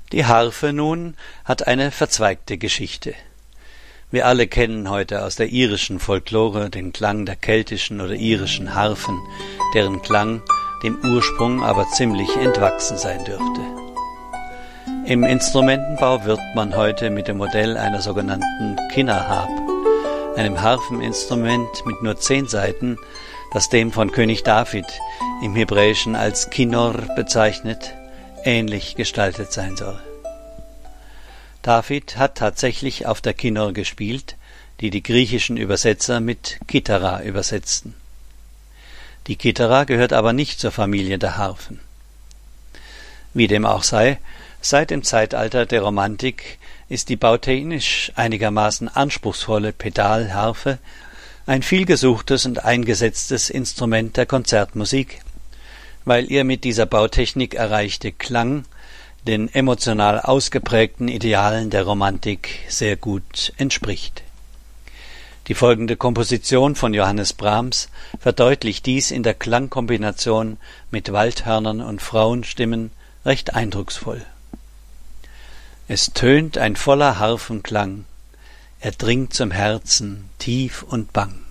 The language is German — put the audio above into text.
Die Harfe nun hat eine verzweigte Geschichte. Wir alle kennen heute aus der irischen Folklore den Klang der keltischen oder irischen Harfen, deren Klang dem Ursprung aber ziemlich entwachsen sein dürfte. Im Instrumentenbau wirbt man heute mit dem Modell einer sogenannten Kinnarharp, einem Harfeninstrument mit nur 10 Saiten, das dem von König David im Hebräischen als Kinnor bezeichnet, ähnlich gestaltet sein soll. David hat tatsächlich auf der Kinnor gespielt, die griechischen Übersetzer mit Kithara übersetzten. Die Kithara gehört aber nicht zur Familie der Harfen. Wie dem auch sei, seit dem Zeitalter der Romantik ist die bautechnisch einigermaßen anspruchsvolle Pedalharfe ein vielgesuchtes und eingesetztes Instrument der Konzertmusik, weil ihr mit dieser Bautechnik erreichte Klang den emotional ausgeprägten Idealen der Romantik sehr gut entspricht. Die folgende Komposition von Johannes Brahms verdeutlicht dies in der Klangkombination mit Waldhörnern und Frauenstimmen recht eindrucksvoll. Es tönt ein voller Harfenklang, er dringt zum Herzen tief und bang.